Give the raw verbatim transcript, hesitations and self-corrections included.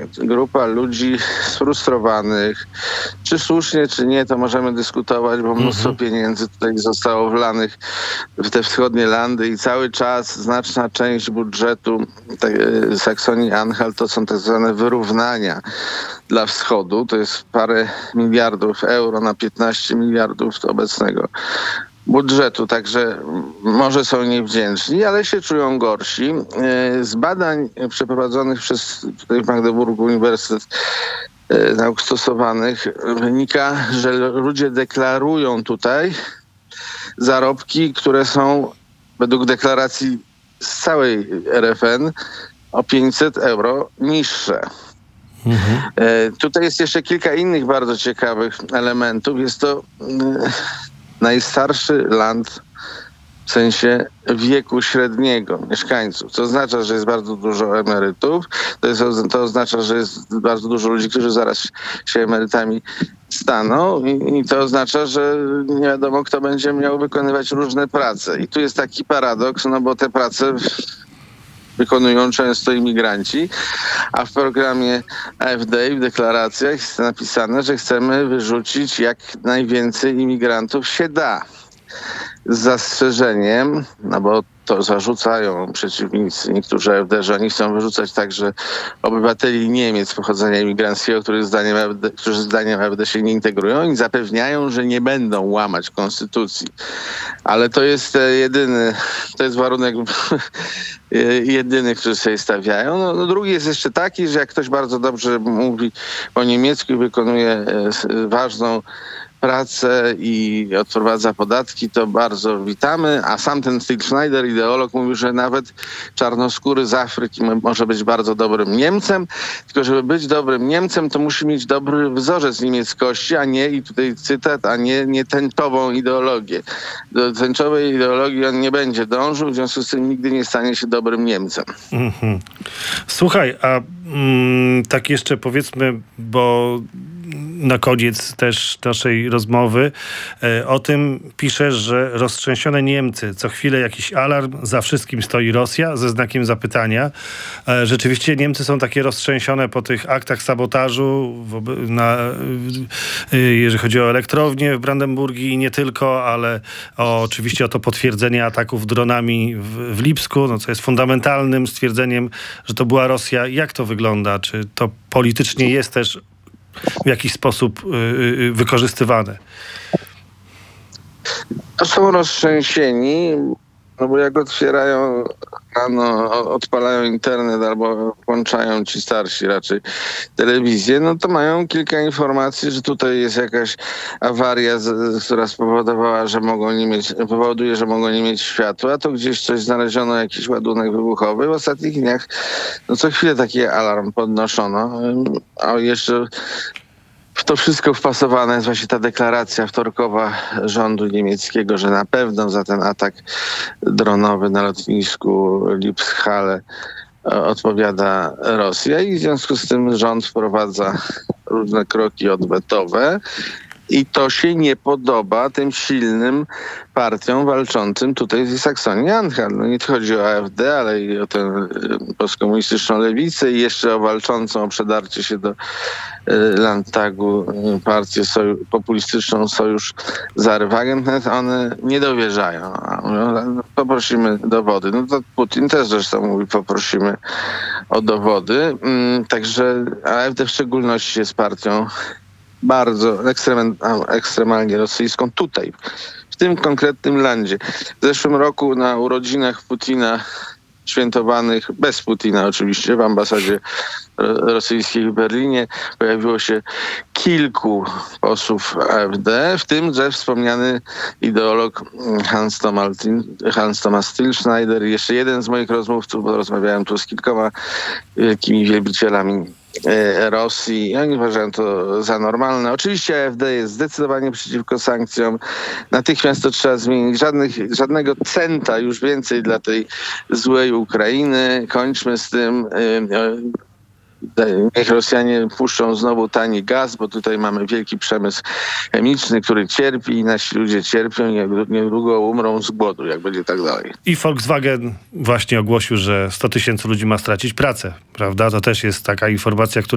grupa ludzi sfrustrowanych. Czy słusznie, czy nie, to możemy dyskutować, bo mnóstwo mhm. pieniędzy tutaj zostało wlanych w te wschodnie landy i cały czas znaczna część budżetu Saksonii-Anhalt to są tak zwane wyrównania dla wschodu. To jest parę miliardów euro na piętnaście miliardów obecnego budżetu, także może są niewdzięczni, ale się czują gorsi. Z badań przeprowadzonych przez tutaj w Magdeburgu Uniwersytet Nauk Stosowanych wynika, że ludzie deklarują tutaj zarobki, które są według deklaracji z całej R F N o pięćset euro niższe. Mhm. Tutaj jest jeszcze kilka innych bardzo ciekawych elementów. Jest to najstarszy land w sensie wieku średniego mieszkańców. To oznacza, że jest bardzo dużo emerytów. To, jest, to oznacza, że jest bardzo dużo ludzi, którzy zaraz się emerytami staną i, i to oznacza, że nie wiadomo, kto będzie miał wykonywać różne prace. I tu jest taki paradoks, no bo te prace wykonują często imigranci, a w programie A F D i w deklaracjach jest napisane, że chcemy wyrzucić jak najwięcej imigrantów się da. Z zastrzeżeniem, no bo to zarzucają przeciwnicy, niektórzy A F D, że oni chcą wyrzucać także obywateli Niemiec pochodzenia imigranckiego, których zdaniem A F D, którzy zdaniem A F D się nie integrują i zapewniają, że nie będą łamać konstytucji. Ale to jest jedyny, to jest warunek jedyny, który sobie stawiają. No, no drugi jest jeszcze taki, że jak ktoś bardzo dobrze mówi po niemiecku i wykonuje ważną pracę i odprowadza podatki, to bardzo witamy, a sam ten Stilschneider, ideolog, mówił, że nawet czarnoskóry z Afryki może być bardzo dobrym Niemcem, tylko żeby być dobrym Niemcem, to musi mieć dobry wzorzec niemieckości, a nie, i tutaj cytat, a nie, nie tęczową ideologię. Do tęczowej ideologii on nie będzie dążył, w związku z tym nigdy nie stanie się dobrym Niemcem. Mm-hmm. Słuchaj, a mm, tak jeszcze powiedzmy, bo na koniec też naszej rozmowy e, o tym piszesz, że roztrzęsione Niemcy, co chwilę jakiś alarm, za wszystkim stoi Rosja, ze znakiem zapytania. E, rzeczywiście Niemcy są takie roztrzęsione po tych aktach sabotażu, w, na, e, jeżeli chodzi o elektrownię w Brandenburgii i nie tylko, ale o, oczywiście o to potwierdzenie ataków dronami w, w Lipsku, no, co jest fundamentalnym stwierdzeniem, że to była Rosja. Jak to wygląda? Czy to politycznie jest też w jakiś sposób yy, wykorzystywane? To są roztrzęsieni, no bo jak otwierają rano, odpalają internet albo włączają ci starsi raczej telewizję, no to mają kilka informacji, że tutaj jest jakaś awaria, z, która spowodowała, że mogą nie mieć, powoduje, że mogą nie mieć światła, to gdzieś coś znaleziono, jakiś ładunek wybuchowy. W ostatnich dniach no co chwilę taki alarm podnoszono, a jeszcze w to wszystko wpasowana jest właśnie ta deklaracja wtorkowa rządu niemieckiego, że na pewno za ten atak dronowy na lotnisku Lipsk-Halle odpowiada Rosja i w związku z tym rząd wprowadza różne kroki odwetowe. I to się nie podoba tym silnym partiom walczącym tutaj z Saksonii-Anhalt. No nie chodzi o A F D, ale i o tę postkomunistyczną lewicę i jeszcze o walczącą o przedarcie się do Landtagu partię soju, populistyczną Sojusz Saarwagenknecht. One nie dowierzają. Mówią, poprosimy dowody. No to Putin też zresztą mówi, poprosimy o dowody. Także A F D w szczególności jest partią bardzo ekstrem, ekstremalnie rosyjską tutaj, w tym konkretnym landzie. W zeszłym roku na urodzinach Putina, świętowanych bez Putina oczywiście, w ambasadzie rosyjskiej w Berlinie pojawiło się kilku posłów A F D, w tym że wspomniany ideolog Hans Thomas, Hans Thomas Stilschneider i jeszcze jeden z moich rozmówców, bo rozmawiałem tu z kilkoma wielkimi wielbicielami Rosji. Oni uważają to za normalne. Oczywiście A F D jest zdecydowanie przeciwko sankcjom. Natychmiast to trzeba zmienić. Żadnych, żadnego centa już więcej dla tej złej Ukrainy. Kończmy z tym. Niech Rosjanie puszczą znowu tani gaz, bo tutaj mamy wielki przemysł chemiczny, który cierpi i nasi ludzie cierpią i niedługo umrą z głodu, jak będzie tak dalej. I Volkswagen właśnie ogłosił, że sto tysięcy ludzi ma stracić pracę, prawda? To też jest taka informacja, która